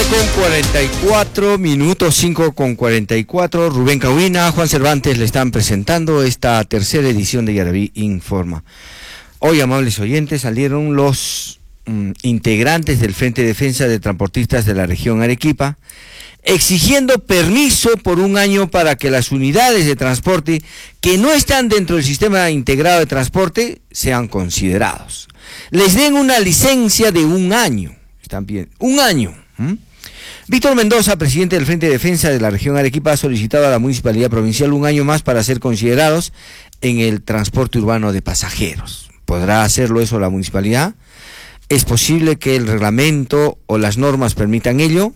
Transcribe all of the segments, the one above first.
5:44, 5:44. Rubén Cahuina, Juan Cervantes le están presentando esta tercera edición de Yaraví Informa. Hoy, amables oyentes, salieron los integrantes del Frente de Defensa de Transportistas de la región Arequipa, exigiendo permiso por un año para que las unidades de transporte que no están dentro del sistema integrado de transporte sean considerados. Les den una licencia de un año. Están bien, un año. Víctor Mendoza, presidente del Frente de Defensa de la región Arequipa, ha solicitado a la Municipalidad Provincial un año más para ser considerados en el transporte urbano de pasajeros. ¿Podrá hacerlo eso la Municipalidad? ¿Es posible que el reglamento o las normas permitan ello?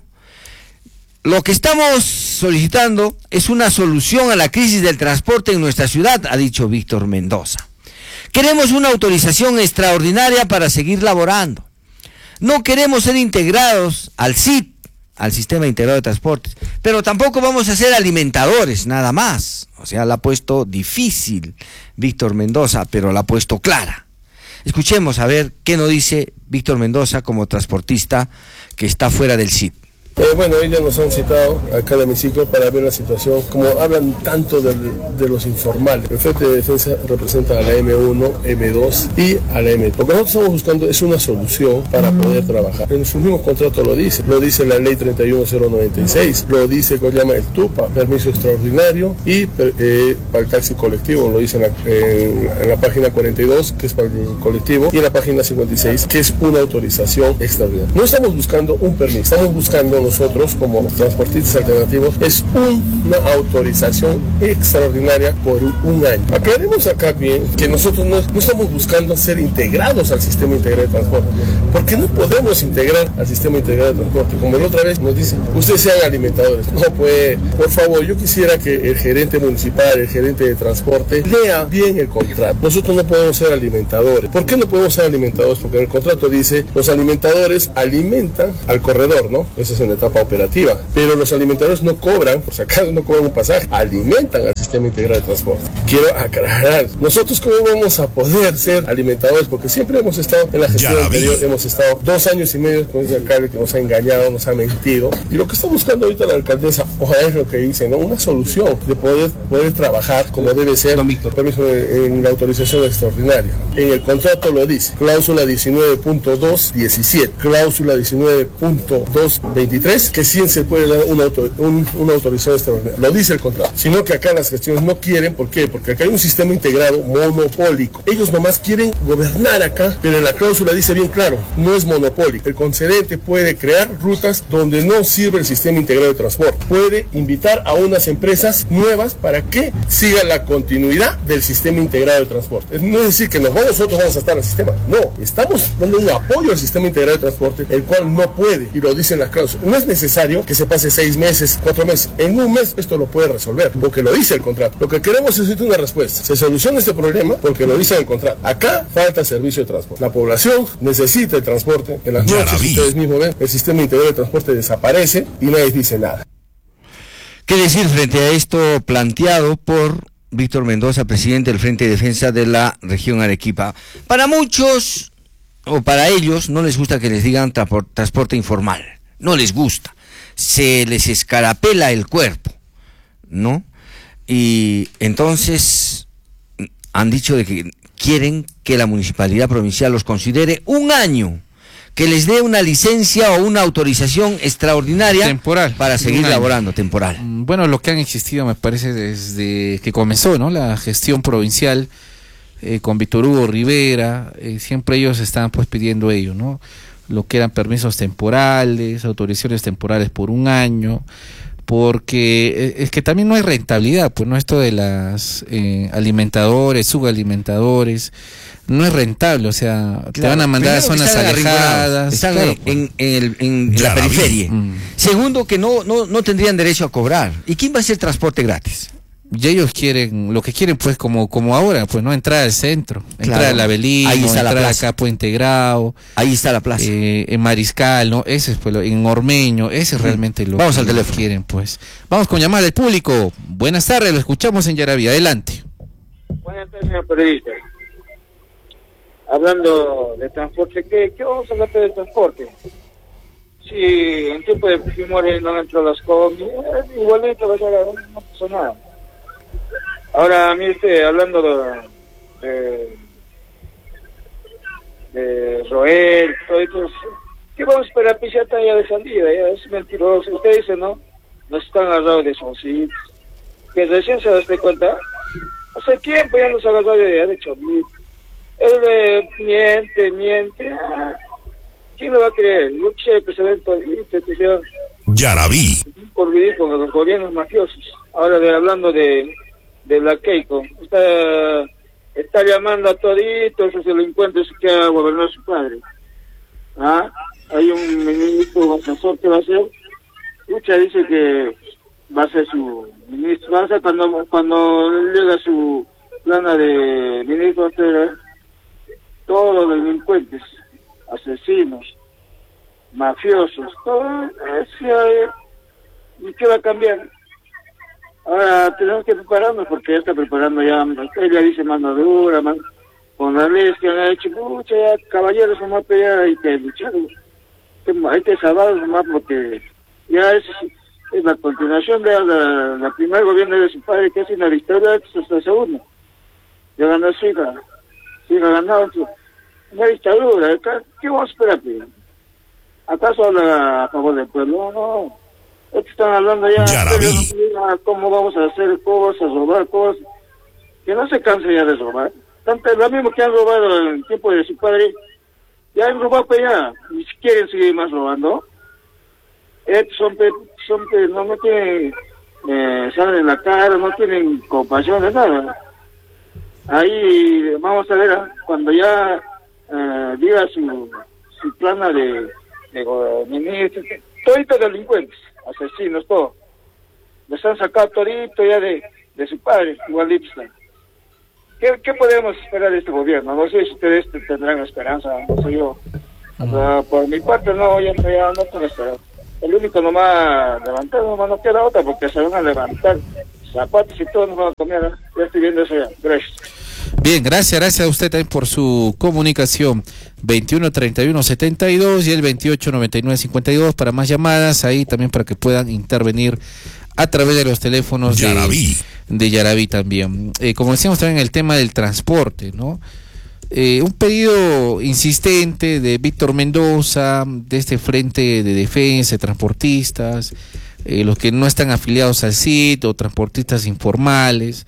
Lo que estamos solicitando es una solución a la crisis del transporte en nuestra ciudad, ha dicho Víctor Mendoza. Queremos una autorización extraordinaria para seguir laborando. No queremos ser integrados al SIT, al Sistema Integrado de Transportes, pero tampoco vamos a ser alimentadores, nada más. O sea, la ha puesto difícil Víctor Mendoza, pero la ha puesto clara. Escuchemos a ver qué nos dice Víctor Mendoza como transportista que está fuera del SIT. Bueno, ellos nos han citado acá al hemiciclo para ver la situación, como hablan tanto de los informales. El Frente de Defensa representa a la M1, M2 y a la M3. Lo que nosotros estamos buscando es una solución para poder trabajar. En su mismo contrato lo dice la ley 31096, lo dice lo llama el TUPA, permiso extraordinario, y para el taxi colectivo, lo dice en la página 42, que es para el colectivo, y en la página 56, que es una autorización extraordinaria. No estamos buscando un permiso, estamos buscando nosotros como transportistas alternativos es una autorización extraordinaria por un año. Aclaremos acá bien que nosotros no estamos buscando ser integrados al sistema integrado de transporte, porque no podemos integrar al sistema integrado de transporte. Como la otra vez nos dicen, ustedes sean alimentadores. No, pues, por favor, yo quisiera que el gerente municipal, el gerente de transporte, lea bien el contrato. Nosotros no podemos ser alimentadores. ¿Por qué no podemos ser alimentadores? Porque en el contrato dice, los alimentadores alimentan al corredor, ¿no? Ese es en la etapa operativa, pero los alimentadores no cobran, por si acaso no cobran un pasaje, alimentan al sistema integrado de transporte. Quiero aclarar, nosotros cómo vamos a poder ser alimentadores, porque siempre hemos estado en la gestión anterior, hemos estado 2 años y medio con ese alcalde que nos ha engañado, nos ha mentido, y lo que está buscando ahorita la alcaldesa, ojalá es lo que dice, ¿no? Una solución de poder trabajar como debe ser, permiso en la autorización extraordinaria. En el contrato lo dice, cláusula 19.217, cláusula 19.223, que sí se puede dar una autorización extraordinaria. Lo dice el contrato. Sino que acá las gestiones no quieren. ¿Por qué? Porque acá hay un sistema integrado monopólico. Ellos nomás quieren gobernar acá, pero en la cláusula dice bien claro, no es monopólico. El concedente puede crear rutas donde no sirve el sistema integrado de transporte. Puede invitar a unas empresas nuevas para que siga la continuidad del sistema integrado de transporte. No es decir que nosotros vamos a estar al sistema. No, estamos dando un apoyo al sistema integrado de transporte, el cual no puede, y lo dice en la cláusula. No es necesario que se pase 6 meses, 4 meses. En un mes esto lo puede resolver, porque lo dice el contrato. Lo que queremos es una respuesta. Se soluciona este problema porque lo dice el contrato. Acá falta servicio de transporte. La población necesita el transporte. En las noches, ustedes mismos ven, el sistema integrado de transporte desaparece y nadie dice nada. ¿Qué decir frente a esto planteado por Víctor Mendoza, presidente del Frente de Defensa de la región Arequipa? Para muchos, o para ellos, no les gusta que les digan transporte informal. No les gusta, se les escarapela el cuerpo, ¿no? Y entonces han dicho de que quieren que la Municipalidad Provincial los considere un año, que les dé una licencia o una autorización extraordinaria temporal para seguir laborando, temporal. Bueno, lo que han existido me parece desde que comenzó, ¿no? La gestión provincial con Víctor Hugo Rivera, siempre ellos estaban pues pidiendo ello, ¿no? Lo que eran permisos temporales, autorizaciones temporales por un año, porque es que también no hay rentabilidad, pues no, esto de las alimentadores, subalimentadores, no es rentable, o sea, claro, te van a mandar a zonas alejadas, están claro, en la periferia. Segundo, que no tendrían derecho a cobrar. ¿Y quién va a hacer transporte gratis? Y ellos quieren, lo que quieren pues como ahora, pues no entrar al centro, entrar a la Avelino, entrar acá a Puente Grau, ahí está la plaza, en Mariscal, ¿no? Ese es pues en Ormeño, ese es realmente lo Vamos que al teléfono. Quieren pues. Vamos con llamada del público. Buenas tardes, lo escuchamos en Yaraví, adelante. Buenas tardes, señor periodista. Hablando de transporte, ¿qué vamos a hablar de transporte? si en tiempo de Fujimori no entró las combis, igualito va a ser, no pasó nada. Ahora, mire usted, hablando de Roel, todo esto, ¿qué vamos a esperar? Pues ya está ya de salida, ya es mentiroso. Usted dice, ¿no? Nos están agarrados de soncitos. Que recién se da cuenta. Hace tiempo ya nos agarró de chomito. Él miente. ¿Quién lo va a creer? Yo quisiera que se den por Yarabí. Por vivir con los gobiernos mafiosos. Ahora hablando de la Keiko. Está llamando a toditos esos delincuentes que ha gobernado su padre. Hay un ministro asesor que va a ser. Lucha dice que va a ser su ministro. Va a ser cuando llega su plana de ministro, va a ser todos los delincuentes, asesinos, mafiosos, todo eso. ¿Y qué va a cambiar? Ahora tenemos que prepararnos porque ya está preparando ya, ella dice mano dura, con las leyes que han hecho, mucha ya, caballeros nomás, ya hay que luchar, hay que salvarlos nomás porque ya es la continuación de la primer gobierno de su padre, que es una victoria hasta el segundo. Ya ganó su hija ganado una dictadura. ¿Qué vamos a esperar? ¿Acaso habla a favor del pueblo? No. Estos están hablando ya cómo vamos a hacer cosas, robar cosas. Que no se canse ya de robar. Tanto lo mismo que han robado en el tiempo de su padre, ya han robado para allá. Y si quieren seguir más robando, estos no tienen sangre en la cara, no tienen compasión de nada. Ahí vamos a ver cuando ya diga su plana de ministro, toditos delincuentes, asesinos, todo. Les han sacado todito ya de su padre, igualito están. ¿Qué podemos esperar de este gobierno? No sé si ustedes tendrán esperanza, no sé yo. Por mi parte no, ya no tengo esperanza. El único nomás levantar, nomás no queda otra porque se van a levantar zapatos y todos nos van a comer. Ya estoy viendo eso ya. Gracias. Bien, gracias a usted también por su comunicación. 21 31 72 y el 28 99 52 para más llamadas, ahí también para que puedan intervenir a través de los teléfonos de Yarabí también. Como decíamos también el tema del transporte, ¿no? Un pedido insistente de Víctor Mendoza, de este Frente de Defensa de Transportistas, los que no están afiliados al CIT o transportistas informales.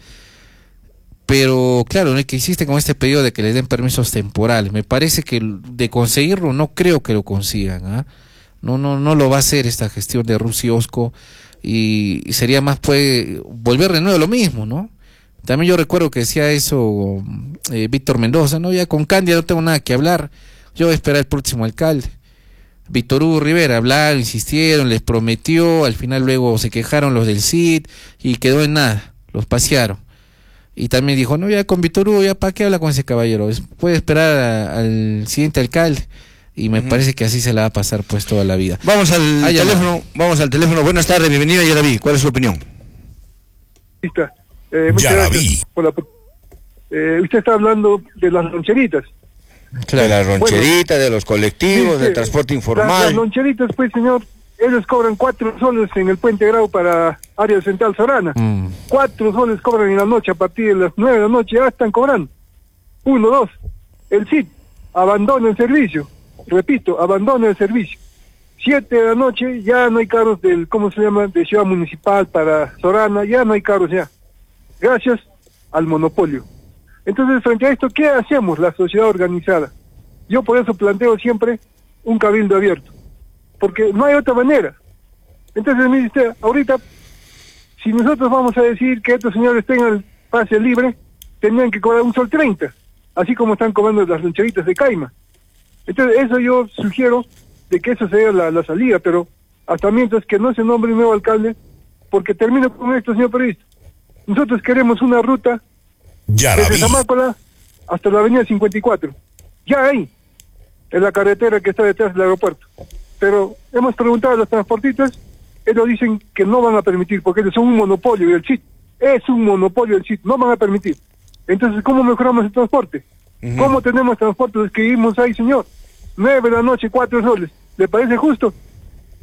Pero claro, ¿no? Que insiste con este pedido de que les den permisos temporales. Me parece que de conseguirlo no creo que lo consigan. No lo va a hacer esta gestión de Rusiosco y sería más volver de nuevo lo mismo, ¿no? También yo recuerdo que decía eso Víctor Mendoza, ¿no? Ya con Candia no tengo nada que hablar, yo voy a esperar al próximo alcalde. Víctor Hugo Rivera hablaron, insistieron, les prometió, al final luego se quejaron los del CID y quedó en nada, los pasearon. Y también dijo, no, ya con Víctor Hugo, ya para qué habla con ese caballero, puede esperar al siguiente alcalde. Y me parece que así se la va a pasar pues toda la vida. Vamos al teléfono, buenas tardes, bienvenido a Yarabí, ¿cuál es su opinión? Muchas gracias por usted está hablando de las loncheritas. Claro, de las loncheritas, de los colectivos, del transporte informal. Las loncheritas, pues señor, ellos cobran 4 soles en el Puente Grau para área central Sorana. 4 soles cobran en la noche, a partir de las 9 de la noche ya están cobrando. 1, 2. El CID abandona el servicio. Repito, abandona el servicio. 7 de la noche ya no hay carros de Ciudad Municipal para Sorana, ya no hay carros ya. Gracias al monopolio. Entonces, frente a esto, ¿qué hacemos la sociedad organizada? Yo por eso planteo siempre un cabildo abierto, porque no hay otra manera. Entonces, mire usted, ahorita, si nosotros vamos a decir que estos señores tengan el pase libre, tendrían que cobrar 1 sol 30, así como están cobrando las loncheritas de Caima. Entonces, eso yo sugiero de que eso sea la salida, pero hasta mientras que no se nombre un nuevo alcalde, porque termino con esto, señor periodista. Nosotros queremos una ruta desde Zamácola hasta la avenida 54. Ya ahí, en la carretera que está detrás del aeropuerto. Pero hemos preguntado a los transportistas, ellos dicen que no van a permitir, porque ellos son un monopolio del CIT. Es un monopolio del CIT, no van a permitir. Entonces, ¿cómo mejoramos el transporte? ¿Cómo tenemos transporte? Escribimos ahí, señor. 9 de la noche, 4 soles. ¿Le parece justo?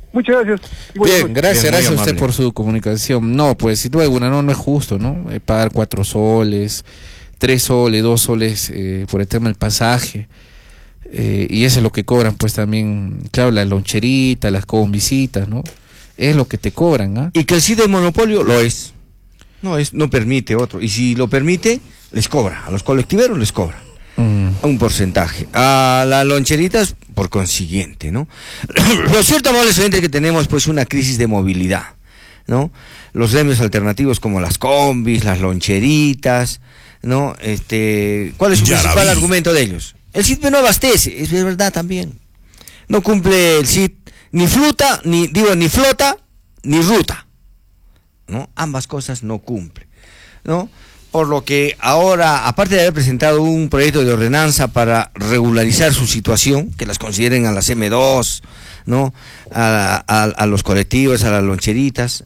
Muchas gracias. Bien, gracias Bien, muy a usted amable. por su comunicación. No, pues sin duda alguna no es justo, ¿no? Pagar 4 soles, 3 soles, 2 soles por el tema del pasaje. Y eso es lo que cobran, pues también, claro, las loncheritas, las combisitas, ¿no? Es lo que te cobran, ¿ah? Y que el CID de monopolio lo es. No permite otro. Y si lo permite, les cobra. A los colectiveros les cobra. Un porcentaje. A las loncheritas, por consiguiente, ¿no? Lo cierto, amables oyentes, es que tenemos pues una crisis de movilidad, ¿no? Los gremios alternativos como las combis, las loncheritas, ¿no? ¿Cuál es su principal argumento de ellos? El CID no abastece, es verdad también. No cumple el CID ni flota, ni ruta, ¿no? Ambas cosas no cumple, ¿no? Por lo que ahora, aparte de haber presentado un proyecto de ordenanza para regularizar su situación, que las consideren a las M2, ¿no? A los colectivos, a las loncheritas,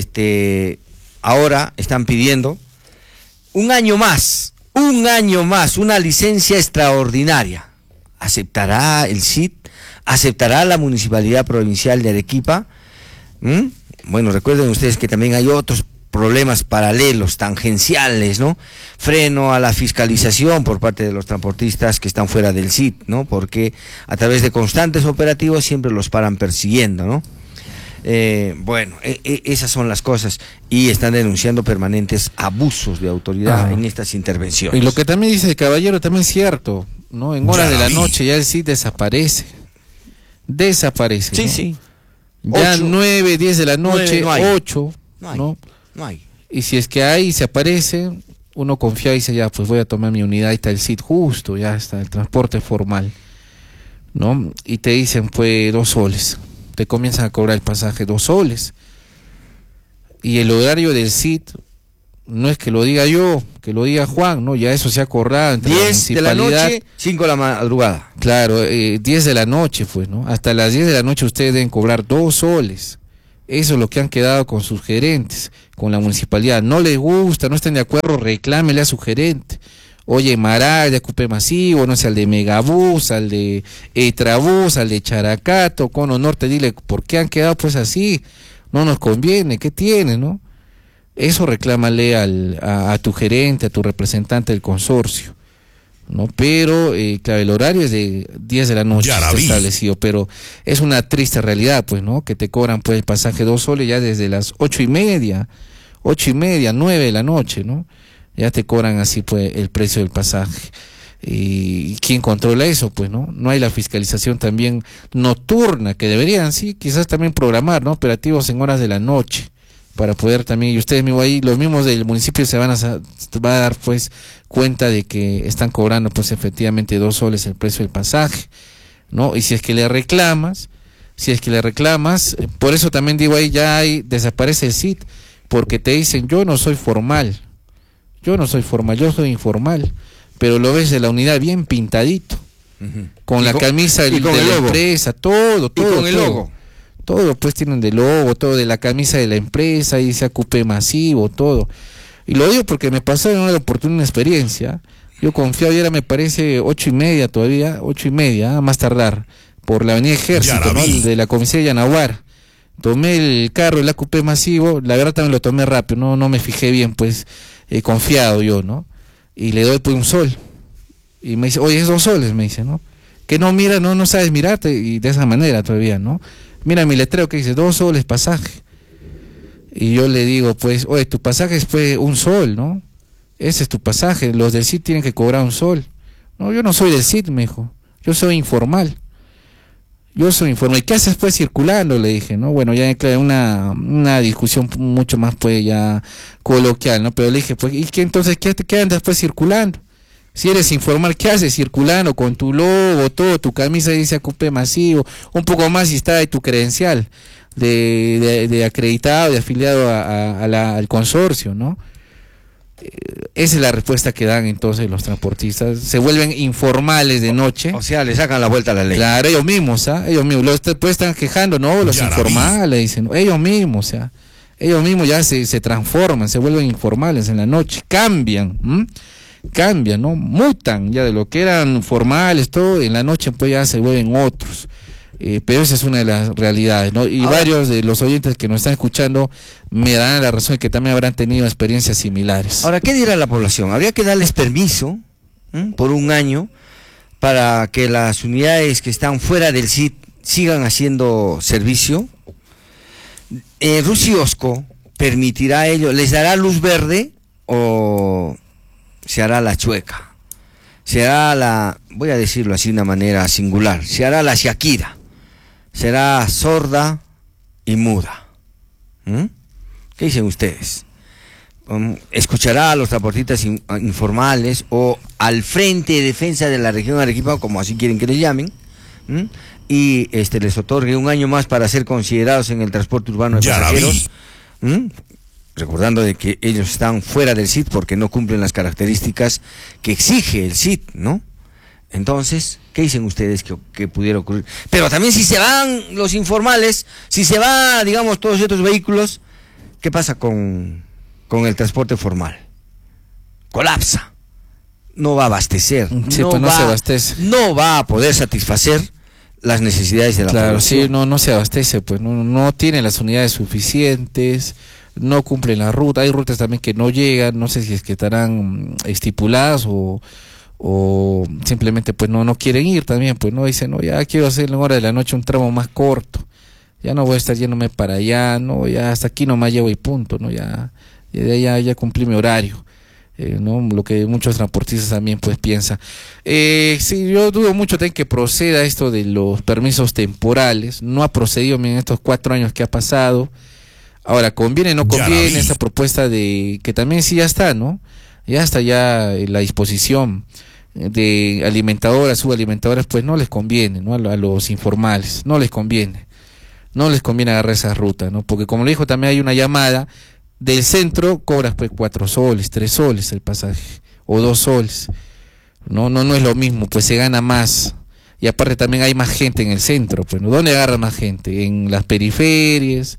ahora están pidiendo un año más, una licencia extraordinaria. ¿Aceptará el CID? ¿Aceptará la Municipalidad Provincial de Arequipa? Bueno, recuerden ustedes que también hay otros problemas paralelos, tangenciales, ¿no? Freno a la fiscalización por parte de los transportistas que están fuera del CID, ¿no? Porque a través de constantes operativos siempre los paran persiguiendo, ¿no? Esas son las cosas, y están denunciando permanentes abusos de autoridad en estas intervenciones. Y lo que también dice el caballero también es cierto, ¿no? En horas de la noche ya el CID desaparece, Sí, ¿no? sí. Ya 8, 9, 10 de la noche, 9, 8, ¿no? No hay. Y si es que ahí se aparece, uno confía y dice, ya, pues voy a tomar mi unidad, y está el CID justo, ya está el transporte formal, ¿no? Y te dicen, pues, 2 soles. Te comienzan a cobrar el pasaje 2 soles. Y el horario del CID, no es que lo diga yo, que lo diga Juan, ¿no? Ya eso se ha acordado entre 10 de la noche, 5 de la madrugada. Claro, 10 de la noche fue, ¿no? Hasta las 10 de la noche ustedes deben cobrar 2 soles. Eso es lo que han quedado con sus gerentes, con la municipalidad. No les gusta, no están de acuerdo, reclámele a su gerente. Oye, Maral, de Cupé Masivo, no sé, al de Megabús, al de Etrabús, al de Characato, Cono Norte, dile, ¿por qué han quedado pues así? No nos conviene, ¿qué tiene, no? Eso reclámale a tu gerente, a tu representante del consorcio, ¿no? Pero, claro, el horario es de 10 de la noche, está establecido, pero es una triste realidad, pues, ¿no? Que te cobran, pues, el pasaje 2 soles ya desde las 8:30, 9 de la noche, ¿no? Ya te cobran así, pues, el precio del pasaje. ¿Y quién controla eso? Pues, ¿no? No hay la fiscalización también nocturna, que deberían, sí, quizás también programar, ¿no? Operativos en horas de la noche, para poder también, y ustedes mismos ahí, los mismos del municipio se van a dar pues cuenta de que están cobrando pues efectivamente 2 soles el precio del pasaje, ¿no? Y si es que le reclamas, por eso también digo ahí desaparece el CID, porque te dicen, yo no soy formal, yo soy informal, pero lo ves de la unidad bien pintadito, con la camisa de la empresa, todo, con el logo. Todo, pues tienen de logo, todo de la camisa de la empresa, y dice Cupé Masivo, todo. Y lo digo porque me pasó en una oportunidad, una experiencia. Yo confiaba, y era, me parece, 8:30 todavía, 8:30, más tardar, por la avenida Ejército, ¿no? De la comisaría de Yanaguar. Tomé el carro, el Cupé Masivo, la verdad también lo tomé rápido, no me fijé bien, pues, confiado yo, ¿no? Y le doy pues 1 sol. Y me dice, oye, es 2 soles, me dice, ¿no? Que no mira, no sabes mirarte, y de esa manera todavía, ¿no? Mira mi letrero que dice 2 soles pasaje. Y yo le digo, pues, oye, tu pasaje es pues 1 sol, ¿no? Ese es tu pasaje, los del CID tienen que cobrar 1 sol. No, yo no soy del CID, me dijo, yo soy informal. ¿Y qué haces pues circulando? Le dije, ¿no? Bueno, ya claro, una discusión mucho más pues ya coloquial, ¿no? Pero le dije, pues, ¿y qué entonces qué andas pues circulando? Si eres informal, ¿qué haces circulando con tu logo, todo, tu camisa dice Cupé Masivo, un poco más si está ahí tu credencial de acreditado, de afiliado al consorcio, ¿no? Esa es la respuesta que dan entonces los transportistas. Se vuelven informales de noche. O sea, le sacan la vuelta a la ley. Claro, ellos mismos, pues están quejando, ¿no? Los informales, dicen, ¿no? Ellos mismos ya se transforman, se vuelven informales en la noche, cambian, ¿no? Mutan ya de lo que eran formales, todo, en la noche pues ya se vuelven otros, pero esa es una de las realidades, ¿no? Y ahora, varios de los oyentes que nos están escuchando me dan la razón de que también habrán tenido experiencias similares. Ahora, ¿qué dirá la población? ¿Habría que darles permiso por un año para que las unidades que están fuera del SIT sigan haciendo servicio? Rusiosco permitirá ello, ¿les dará luz verde o se hará la chueca? Se hará la, voy a decirlo así de una manera singular, se hará la Shakira, será sorda y muda. ¿Qué dicen ustedes? ¿Escuchará a los transportistas informales o al Frente de Defensa de la Región Arequipa, como así quieren que les llamen? Y les otorgue un año más para ser considerados en el transporte urbano de pasajeros, recordando de que ellos están fuera del SIT porque no cumplen las características que exige el SIT, ¿no? Entonces, ¿qué dicen ustedes que pudiera ocurrir? Pero también si se van los informales, si se van, digamos, todos estos vehículos, ¿qué pasa con el transporte formal? Colapsa, no va a abastecer, sí, no, pues no se abastece, no va a poder satisfacer las necesidades de la población. Sí, no se abastece, pues no tiene las unidades suficientes, no cumplen la ruta, hay rutas también que no llegan, no sé si es que estarán estipuladas o simplemente pues no quieren ir también, pues no dicen, no, ya quiero hacer en hora de la noche un tramo más corto, ya no voy a estar yéndome para allá, no, ya hasta aquí nomás llevo y punto, no, ya cumplí mi horario. ¿No? Lo que muchos transportistas también pues piensan. Sí, yo dudo mucho también que proceda esto de los permisos temporales, no ha procedido en estos 4 años que ha pasado. Ahora, ¿conviene o no conviene esa propuesta de que también sí ya está, ¿no? Ya está ya la disposición de alimentadoras, subalimentadoras, pues no les conviene, ¿no? A los informales, no les conviene agarrar esa ruta, ¿no? Porque como le dijo, también hay una llamada del centro, cobras pues 4 soles, 3 soles el pasaje, o 2 soles, no es lo mismo, pues se gana más, y aparte también hay más gente en el centro, pues, ¿no? ¿Dónde agarra más gente? En las periferias,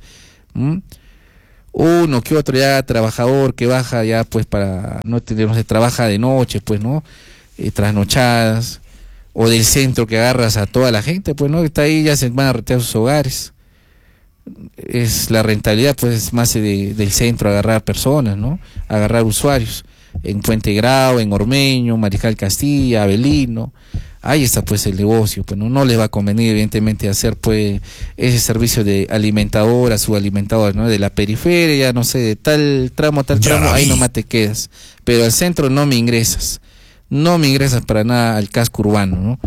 uno que otro ya trabajador que baja ya pues para, no se trabaja de noche, pues, ¿no? Trasnochadas, o del centro que agarras a toda la gente, pues, ¿no? Está ahí, ya se van a retirar sus hogares. Es la rentabilidad pues más del centro, agarrar personas, ¿no? Agarrar usuarios en Puente Grau, en Ormeño, Mariscal Castilla, Avelino. Ahí está pues el negocio, pues no les va a convenir evidentemente hacer pues ese servicio de alimentadoras, subalimentadoras, ¿no? De la periferia, no sé, de tal tramo, ahí nomás te quedas, pero al centro no me ingresas para nada al casco urbano,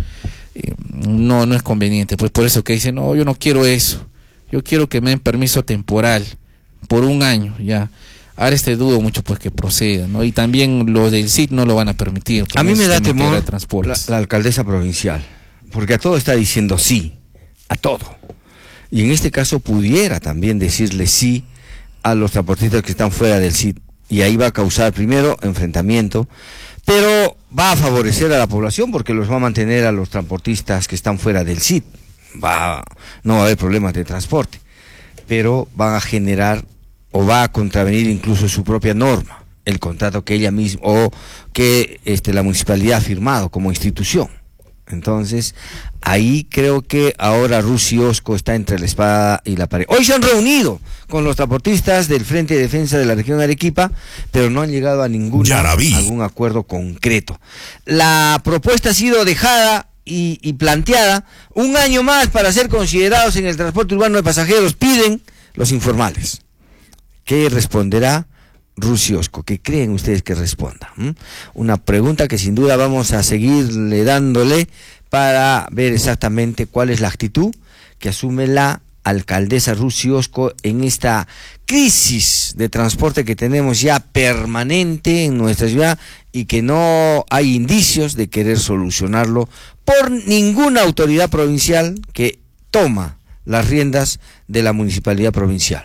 ¿no? No es conveniente, pues por eso que dicen, no, yo no quiero eso. Yo quiero que me den permiso temporal por un año, ya. Ahora dudo mucho pues que proceda, ¿no? Y también los del SIT no lo van a permitir. A mí me da temor la alcaldesa provincial, porque a todo está diciendo sí, a todo. Y en este caso pudiera también decirle sí a los transportistas que están fuera del SIT. Y ahí va a causar primero enfrentamiento, pero va a favorecer a la población porque los va a mantener a los transportistas que están fuera del SIT. No va a haber problemas de transporte, pero van a generar o va a contravenir incluso su propia norma, el contrato que ella misma o que la municipalidad ha firmado como institución. Entonces, ahí creo que ahora Rusiosco está entre la espada y la pared. Hoy se han reunido con los transportistas del Frente de Defensa de la Región Arequipa, pero no han llegado a algún acuerdo concreto. La propuesta ha sido dejada y planteada, un año más para ser considerados en el transporte urbano de pasajeros, piden los informales. ¿Qué responderá Rusiosco? ¿Qué creen ustedes que responda? Una pregunta que sin duda vamos a seguirle dándole para ver exactamente cuál es la actitud que asume la alcaldesa Rusiosco en esta crisis de transporte que tenemos ya permanente en nuestra ciudad y que no hay indicios de querer solucionarlo por ninguna autoridad provincial que toma las riendas de la municipalidad provincial.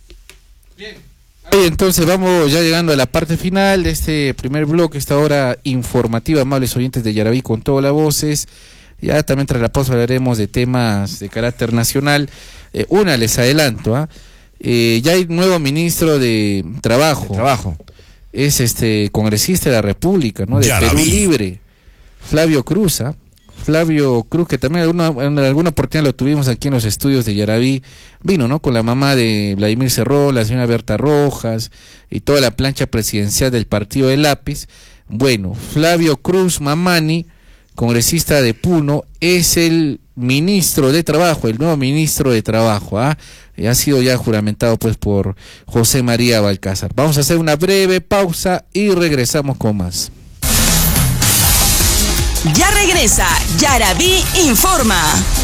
Bien. Entonces vamos ya llegando a la parte final de este primer bloque, esta hora informativa, amables oyentes de Yaraví con todas las voces. Ya también tras la pausa hablaremos de temas de carácter nacional. Les adelanto, ya hay nuevo ministro de Trabajo. Es congresista de la República, ¿no? De Perú Libre, Flavio Cruz, Flavio Cruz, que también en alguna oportunidad lo tuvimos aquí en los estudios de Yaraví, vino, ¿no? Con la mamá de Vladimir Cerró, la señora Berta Rojas y toda la plancha presidencial del partido de Lápiz. Bueno, Flavio Cruz Mamani, congresista de Puno, es el ministro de Trabajo, el nuevo ministro de Trabajo, ha sido ya juramentado pues por José María Balcázar. Vamos a hacer una breve pausa y regresamos con más. Ya regresa Yaraví Informa.